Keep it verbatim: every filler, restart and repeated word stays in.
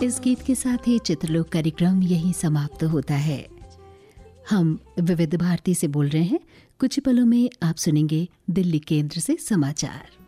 इस गीत के साथ ही चित्रलोक कार्यक्रम यहीं समाप्त होता है। हम विविध भारती से बोल रहे हैं। कुछ पलों में आप सुनेंगे दिल्ली केंद्र से समाचार।